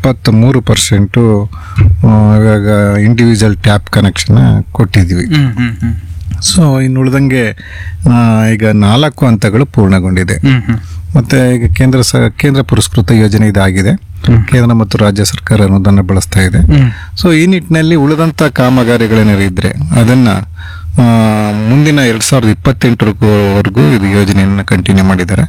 73% ಇವಾಗ individual tap connection ಕೊಟ್ಟಿದ್ವಿ. So ಇನ್ನು ಉಳಿದಂಗೆ ಈಗ 4 ಹಂತಗಳು ಪೂರ್ಣಗೊಂಡಿದೆ. ಮತ್ತೆ ಈಗ ಕೇಂದ್ರ ಪುರಸ್ಕೃತ ಯೋಜನೆ ಇದಾಗಿದೆ. ಕೇಂದ್ರ ಮತ್ತು ರಾಜ್ಯ ಸರ್ಕಾರ ಅನುದಾನ ಬಳಸ್ತಾ ಇದೆ. ಸೊ ಈ ನಿಟ್ಟಿನಲ್ಲಿ ಉಳಿದಂತ ಕಾಮಗಾರಿಗಳೇನಾದ್ರು ಇದ್ರೆ ಅದನ್ನ ಮುಂದಿನ 2028 ವರೆಗೂ ಇದು ಯೋಜನೆಯನ್ನ ಕಂಟಿನ್ಯೂ ಮಾಡಿದ್ದಾರೆ.